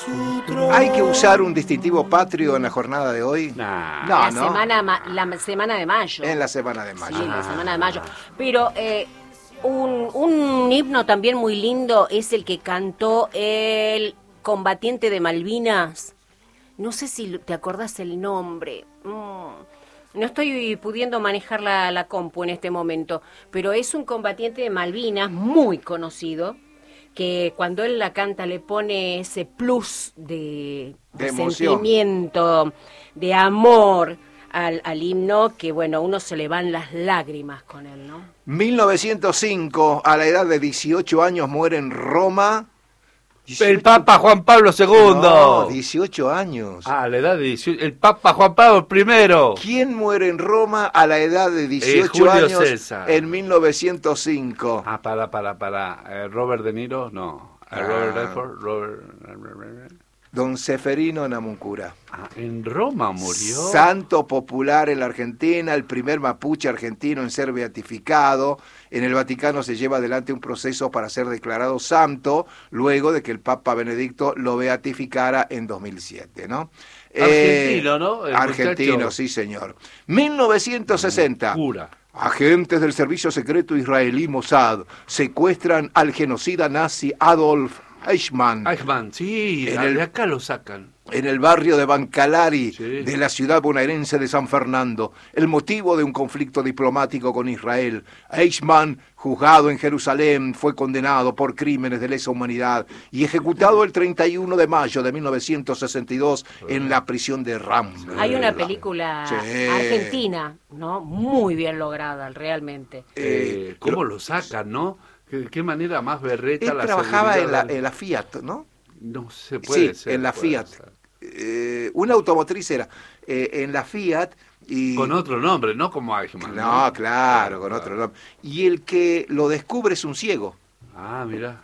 ¿Hay que usar un distintivo patrio en la jornada de hoy? Nah. No, La semana de mayo. En la semana de mayo. Sí, la semana de mayo. Pero un himno también muy lindo es el que cantó el combatiente de Malvinas. No sé si te acordás el nombre. No estoy pudiendo manejar la compu en este momento, pero es un combatiente de Malvinas muy conocido, que cuando él la canta le pone ese plus de sentimiento, de amor al himno, que bueno, a uno se le van las lágrimas con él, ¿no? 1905, a la edad de 18 años muere en Roma. 18... El Papa Juan Pablo II. No, 18 años. A la edad de 18. El Papa Juan Pablo I. ¿Quién muere en Roma a la edad de 18 Julio años César. en 1905? Para. Robert De Niro, no. Robert Redford, Don Seferino Namuncura. En Roma murió. Santo popular en la Argentina, el primer mapuche argentino en ser beatificado. En el Vaticano se lleva adelante un proceso para ser declarado santo, luego de que el Papa Benedicto lo beatificara en 2007, ¿no? Argentino, ¿no? El argentino, muchacho. Sí, señor. 1960. Cura. Agentes del servicio secreto israelí Mossad secuestran al genocida nazi Adolf Eichmann. Eichmann, sí, de acá lo sacan. En el barrio de Bancalari, sí, de la ciudad bonaerense de San Fernando, el motivo de un conflicto diplomático con Israel. Eichmann, juzgado en Jerusalén, fue condenado por crímenes de lesa humanidad y ejecutado el 31 de mayo de 1962 en la prisión de Ramla. Hay una película argentina, ¿no? Muy bien lograda, realmente. ¿Cómo lo sacan, no? ¿Qué manera más berreta él la trabajaba seguridad en la Fiat, ¿no? No se puede ser. En la Fiat. Una automotriz era en la Fiat. Y... Con otro nombre, no como Eichmann. No, claro, con otro nombre. Y el que lo descubre es un ciego. Ah, mira,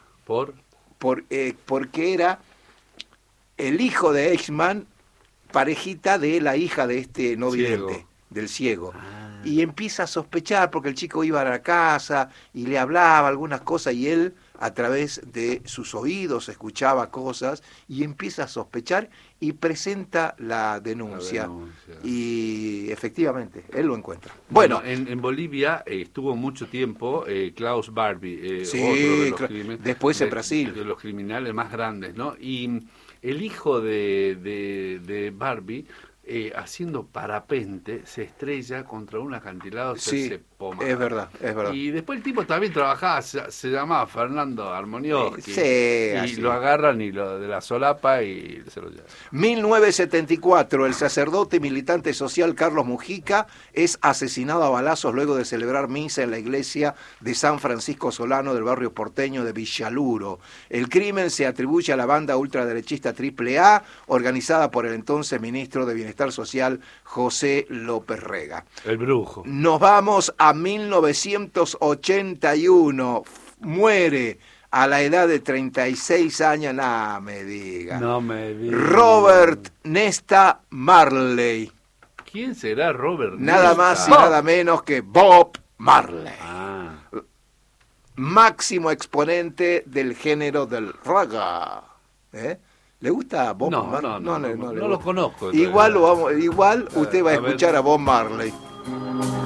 porque era el hijo de Eichmann, parejita de la hija de este no vidente, del ciego. Y empieza a sospechar porque el chico iba a la casa y le hablaba algunas cosas y él a través de sus oídos escuchaba cosas y empieza a sospechar y presenta la denuncia. Y efectivamente, él lo encuentra. Bueno, en Bolivia estuvo mucho tiempo Klaus Barbie, sí, otro de los después en Brasil. De los criminales más grandes, ¿no? Y el hijo de Barbie... haciendo parapente, se estrella contra un acantilado, se poma. Es verdad. Y después el tipo también trabajaba, se llamaba Fernando Armonioschi. Sí, y lo agarran y lo de la solapa y se lo llevan. 1974, el sacerdote y militante social Carlos Mujica es asesinado a balazos luego de celebrar misa en la iglesia de San Francisco Solano del barrio porteño de Villaluro. El crimen se atribuye a la banda ultraderechista AAA, organizada por el entonces ministro de Bienestar Social José López Rega. El brujo. Nos vamos a 1981. Muere a la edad de 36 años, no me diga. Robert Nesta Marley. ¿Quién será Robert Nesta? Nada más y nada menos que Bob Marley. Máximo exponente del género del reggae. ¿Le gusta Bob Marley? No lo conozco. Igual usted va a escuchar a Bob Marley.